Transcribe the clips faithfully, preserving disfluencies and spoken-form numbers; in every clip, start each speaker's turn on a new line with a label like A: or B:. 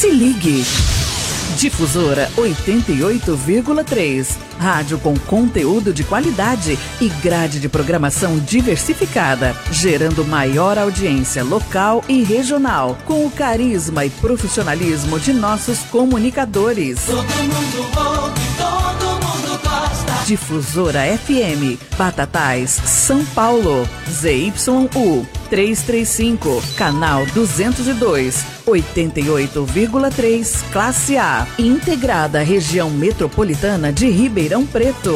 A: Se ligue. Difusora oitenta e oito vírgula três. Rádio com conteúdo de qualidade e grade de programação diversificada, gerando maior audiência local e regional, com o carisma e profissionalismo de nossos comunicadores.
B: Todo mundo ouve, todo mundo gosta.
A: Difusora F M, Batatais, São Paulo, Z Y U trezentos e trinta e cinco, canal duzentos e dois, oitenta e oito vírgula três, classe A, integrada à região metropolitana de Ribeirão Preto.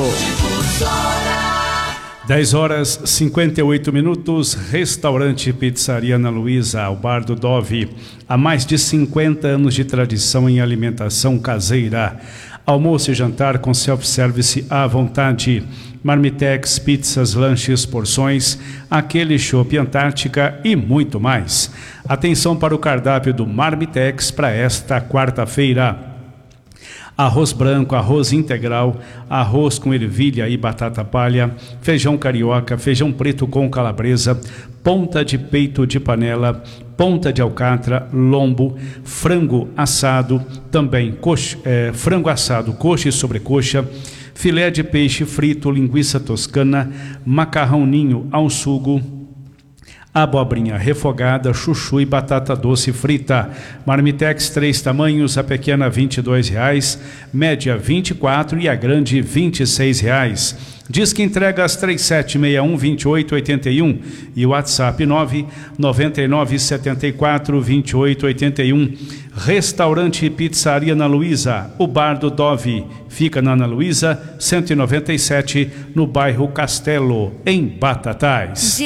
C: dez horas e cinquenta e oito minutos, restaurante Pizzaria Ana Luísa, ao Bar do Dove, há mais de cinquenta anos de tradição em alimentação caseira. Almoço e jantar com self-service à vontade. Marmitex, pizzas, lanches, porções, aquele chopp Antártica e muito mais. Atenção para o cardápio do Marmitex para esta quarta-feira. Arroz branco, arroz integral, arroz com ervilha e batata palha, feijão carioca, feijão preto com calabresa, ponta de peito de panela, ponta de alcatra, lombo, frango assado, também coxa, é, frango assado, coxa e sobrecoxa, filé de peixe frito, linguiça toscana, macarrão ninho ao sugo, abobrinha refogada, chuchu e batata doce frita. Marmitex três tamanhos, a pequena vinte e dois reais, média vinte e quatro e a grande vinte e seis reais. Diz que entrega às três sete seis um, dois oito oito um e o WhatsApp nove nove nove sete quatro, dois oito oito um. Restaurante Pizzaria Ana Luísa, o Bar do Dove, fica na Ana Luísa cento e noventa e sete, no bairro Castelo, em Batatais.